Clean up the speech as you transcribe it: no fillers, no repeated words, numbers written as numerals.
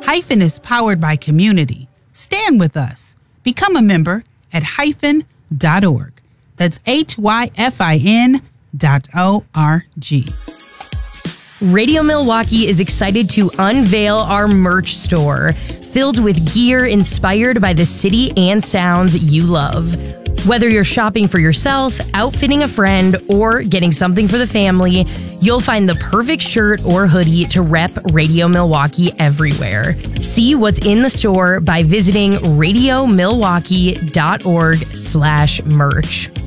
Hyphen is powered by community. Stand with us. Become a member at hyphen.org. That's hyphin.org. Radio Milwaukee is excited to unveil our merch store, filled with gear inspired by the city and sounds you love. Whether you're shopping for yourself, outfitting a friend, or getting something for the family, you'll find the perfect shirt or hoodie to rep Radio Milwaukee everywhere. See what's in the store by visiting radiomilwaukee.org/merch.